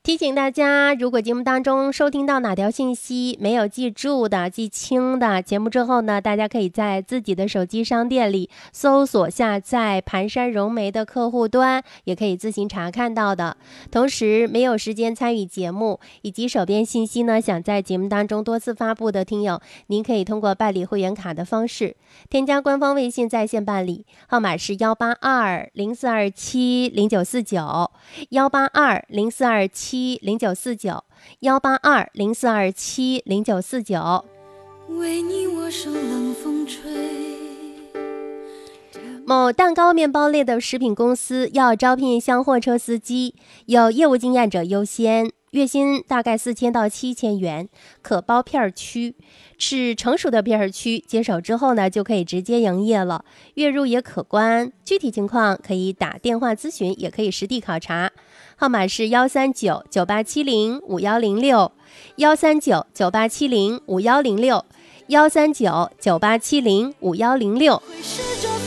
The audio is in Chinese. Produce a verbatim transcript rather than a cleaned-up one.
提醒大家，如果节目当中收听到哪条信息没有记住的、记清的，节目之后呢，大家可以在自己的手机商店里搜索下载盘山融媒的客户端，也可以自行查看到的。同时，没有时间参与节目以及手边信息呢，想在节目当中多次发布的听友，您可以通过办理会员卡的方式，添加官方微信在线办理，号码是幺八二零四二七零九四九，幺八二零四二七零九四九，幺八二零四二七零九四九。为你我受冷风吹。某蛋糕面包类的食品公司要招聘厢货车司机，有业务经验者优先，月薪大概四千到七千元，可包片区，是成熟的片区，接手之后呢就可以直接营业了，月入也可观。具体情况可以打电话咨询，也可以实地考察。号码是幺三九九八七零五幺零六，幺三九九八七零五幺零六，幺三九九八七零五幺零六。